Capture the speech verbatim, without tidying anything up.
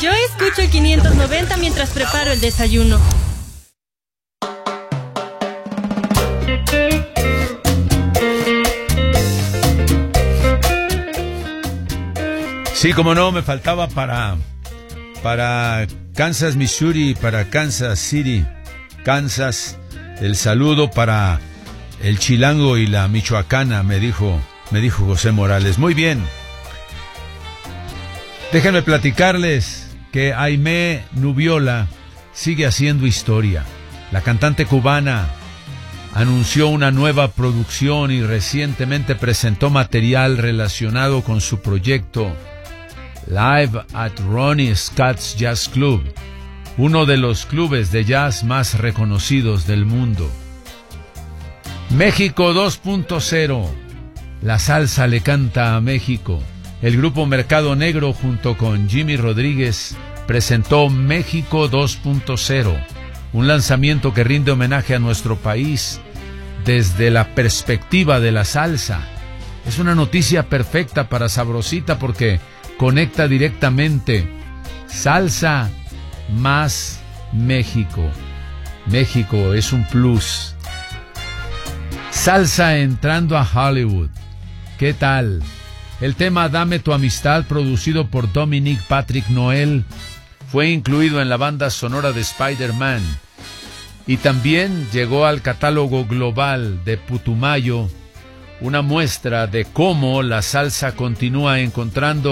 Yo escucho el quinientos noventa mientras preparo el desayuno. Sí, como no, me faltaba para, para Kansas, Missouri, para Kansas City, Kansas, el saludo para el chilango y la michoacana, me dijo, me dijo José Morales. Muy bien. Déjenme platicarles que Aimee Nubiola sigue haciendo historia. La cantante cubana anunció una nueva producción y recientemente presentó material relacionado con su proyecto Live at Ronnie Scott's Jazz Club, uno de los clubes de jazz más reconocidos del mundo. México dos punto cero. La salsa le canta a México. El grupo Mercado Negro junto con Jimmy Rodríguez presentó México dos punto cero, un lanzamiento que rinde homenaje a nuestro país desde la perspectiva de la salsa. Es una noticia perfecta para Sabrosita porque conecta directamente salsa más México. México es un plus. Salsa entrando a Hollywood. ¿Qué tal? El tema Dame tu amistad, producido por Dominic Patrick Noel, fue incluido en la banda sonora de Spider-Man y también llegó al catálogo global de Putumayo, una muestra de cómo la salsa continúa encontrando